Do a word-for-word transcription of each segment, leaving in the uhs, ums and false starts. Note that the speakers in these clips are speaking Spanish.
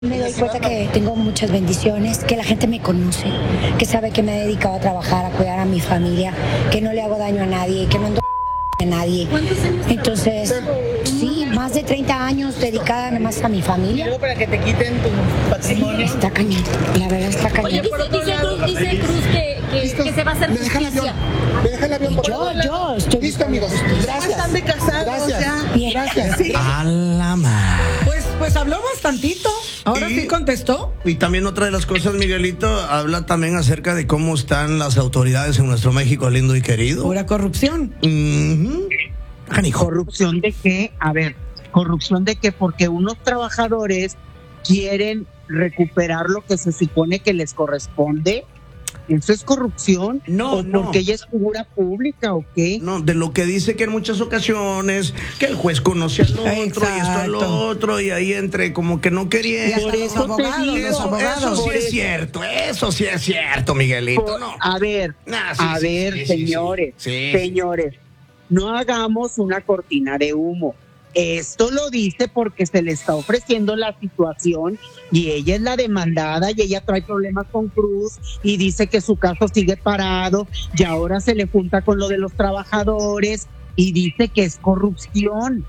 Me doy cuenta que tengo muchas bendiciones, que la gente me conoce, que sabe que me he dedicado a trabajar, a cuidar a mi familia, que no le hago daño a nadie, que no ando a nadie. Entonces, sí, más de treinta años dedicada nada más a mi familia. Luego para que te quiten tu patrimonio. Sí, está cañón, la verdad está cañón. Oye, dice, dice, Cruz, dice Cruz que, que, que se va a hacer ¿Me deja el justicia. avión? ¿Me deja el avión? Yo, yo estoy... Listo, amigos. Gracias. Están de casados Gracias. ya. Bien. Gracias. Sí. A la madre. Pues, pues habló bastantito. Ahora Y- sí contestó. Y también otra de las cosas, Miguelito, habla también acerca de cómo están las autoridades en nuestro México lindo y querido. Pura corrupción. Ujú. Canijo. ¿Corrupción de qué? A ver, ¿corrupción de qué? Porque unos trabajadores quieren recuperar lo que se supone que les corresponde. ¿Eso es corrupción? No, ¿O no. porque ella es figura pública o qué? No, de lo que dice que en muchas ocasiones que el juez conoce al otro y esto al Exacto. otro y ahí entre como que no Y quería. hasta Por los eso te abogados, digo, los Eso, abogados. eso sí Por es eso. cierto, eso sí es cierto, Miguelito. Por- No. A ver, Nah, sí, a sí, ver, sí, sí, señores, sí. Sí, señores, no hagamos una cortina de humo. Esto lo dice porque se le está ofreciendo la situación y ella es la demandada y ella trae problemas con Cruz y dice que su caso sigue parado y ahora se le junta con lo de los trabajadores y dice que es corrupción.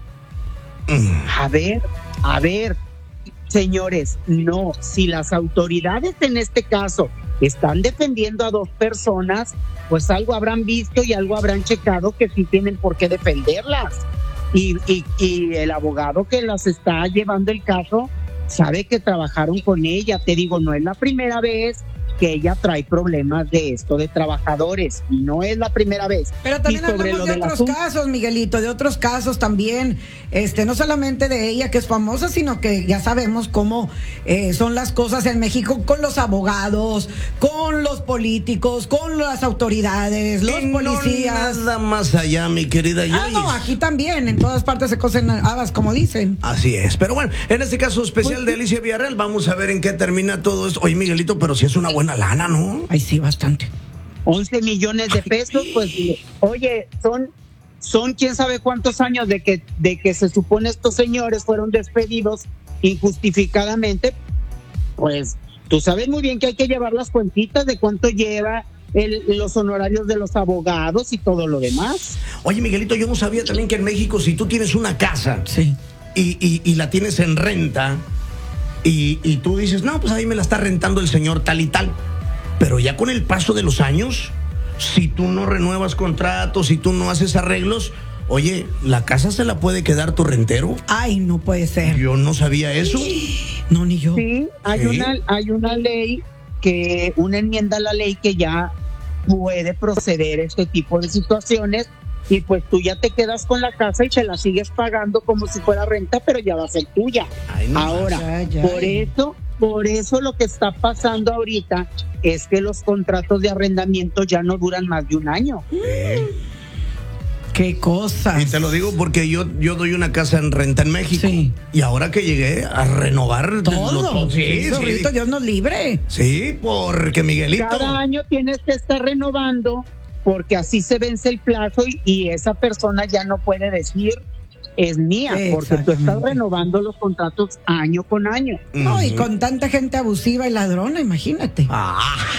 Mm. A ver, a ver, señores, no, si las autoridades en este caso están defendiendo a dos personas, pues algo habrán visto y algo habrán checado que sí tienen por qué defenderlas. Y, y, y el abogado que las está llevando el caso sabe que trabajaron con ella. Te digo, no es la primera vez que ella trae problemas de esto de trabajadores, no es la primera vez. Pero también Y sobre hablamos lo de del otros asunto- casos, Miguelito, de otros casos también, este, no solamente de ella que es famosa, sino que ya sabemos cómo eh, son las cosas en México con los abogados, con los políticos, con las autoridades, los Y no policías. nada más allá, mi querida Ah, Yoyis. no, aquí también, en todas partes se cocen habas, como dicen. Así es, pero bueno, en este caso especial de Alicia Villarreal, vamos a ver en qué termina todo esto. Oye, Miguelito, pero si es una buena lana, ¿no? Ay, sí, bastante. once millones de pesos, pues, oye, son, son quién sabe cuántos años de que, de que se supone estos señores fueron despedidos injustificadamente, pues, tú sabes muy bien que hay que llevar las cuentitas de cuánto lleva el, los honorarios de los abogados y todo lo demás. Oye, Miguelito, yo no sabía también que en México, si tú tienes una casa Sí. y, y, y la tienes en renta y, y tú dices, no, pues ahí me la está rentando el señor tal y tal. Pero ya con el paso de los años, si tú no renuevas contratos, si tú no haces arreglos, oye, la casa se la puede quedar tu rentero. Ay, no puede ser. Yo no sabía eso. No, ni yo. Sí, hay Sí. una, hay una ley que, una enmienda a la ley que ya puede proceder este tipo de situaciones y pues tú ya te quedas con la casa y te la sigues pagando como si fuera renta, pero ya va a ser tuya. Ay, no Ahora, Ay, ay. por eso, por eso lo que está pasando ahorita es que los contratos de arrendamiento ya no duran más de un año. Eh, Qué cosas. Y te lo digo porque yo, yo doy una casa en renta en México. Sí. Y ahora que llegué a renovar Todo. lo- sí, Sí, sí, zorrito, Dios nos libre. sí, porque Miguelito. Cada año tienes que estar renovando porque así se vence el plazo y, y esa persona ya no puede decir es mía, porque tú estás Exactamente. renovando los contratos año con año. No, y Ujú. con tanta gente abusiva y ladrona, imagínate. Ah,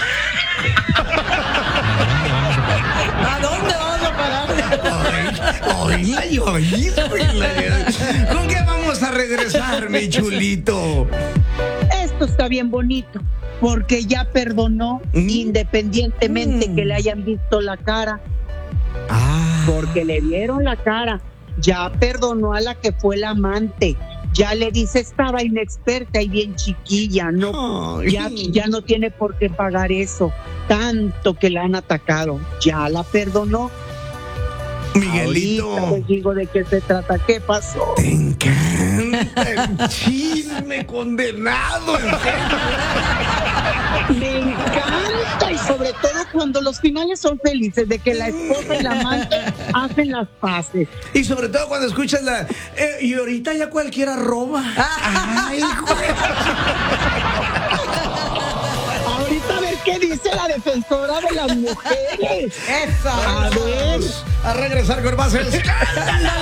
¿A dónde vamos a parar? oíla, oíla, oíla, oíla. ¿Con qué vamos a regresar, mi chulito? Esto está bien bonito, porque ya perdonó Mm. independientemente Mm. que le hayan visto la cara, Ah, porque le vieron la cara, ya perdonó a la que fue la amante, ya le dice estaba inexperta y bien chiquilla, no, Ay. ya, ya no tiene por qué pagar eso, tanto que la han atacado, ya la perdonó. Miguelito. Ahorita les digo de qué se trata, qué pasó. Te encanta el chisme condenado. en serio. Me encanta y sobre todo cuando los finales son felices de que la esposa y la amante hacen las paces. Y sobre todo cuando escuchas la. eh, y ahorita ya cualquiera roba. Ay, güey. Ahorita a ver qué dice la defensora de las mujeres. Esa. A ver. A regresar con más escándalo.